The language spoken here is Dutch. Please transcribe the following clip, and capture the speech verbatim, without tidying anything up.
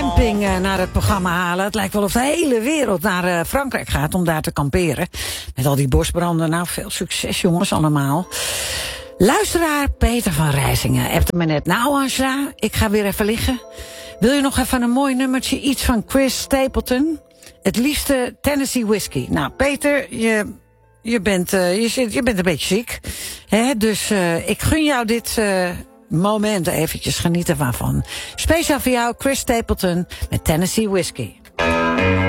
camping uh, naar het programma halen. Het lijkt wel of de hele wereld naar uh, Frankrijk gaat om daar te kamperen. Met al die bosbranden. Nou, veel succes jongens allemaal. Luisteraar Peter van Rijsingen hebt me net. Nou Angela, ik ga weer even liggen. Wil je nog even een mooi nummertje? Iets van Chris Stapleton? Het liefste Tennessee Whiskey. Nou Peter, je... Je bent, uh, je, zit, je bent een beetje ziek. Hè? Dus uh, ik gun jou dit uh, moment eventjes genieten waarvan. Speciaal voor jou, Chris Stapleton met Tennessee Whiskey.